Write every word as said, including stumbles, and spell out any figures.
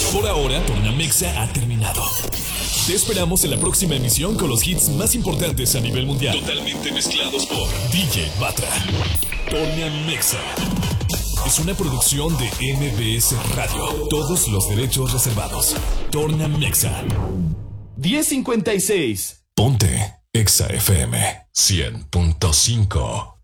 Por ahora, Tornamexa ha terminado. Te esperamos en la próxima emisión con los hits más importantes a nivel mundial. Totalmente mezclados por D J Batra. Tornamexa es una producción de M B S Radio. Todos los derechos reservados. Tornamexa. diez cincuenta y seis. Ponte Exa F M cien punto cinco.